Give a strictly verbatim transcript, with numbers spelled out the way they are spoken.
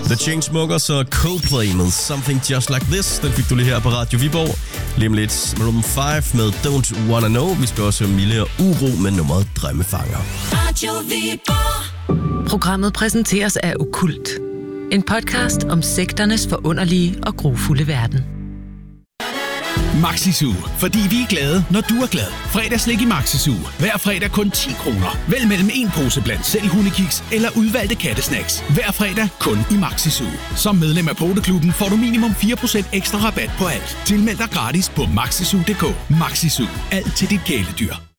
The Chainsmokers og Coldplay med Something Just Like This. Den fik du lige her på Radio Viborg. Lige om lidt Maroon fem med Don't Wanna Know. Vi skal også høre Mille og Uro med nummeret Drømmefanger. Radio Viborg. Programmet præsenteres af Okkult. En podcast om sekternes forunderlige og grufulde verden. Maxisu, fordi vi er glade, når du er glad. Fredagslik i Maxisu. Hver fredag kun ti kroner. Vælg mellem en pose blandt selv hundekiks eller udvalgte kattesnacks. Hver fredag kun i Maxisu. Som medlem af Poteklubben får du minimum fire procent ekstra rabat på alt. Tilmeld dig gratis på maxisu punktum d k. Maxisu. Alt til dit kæledyr.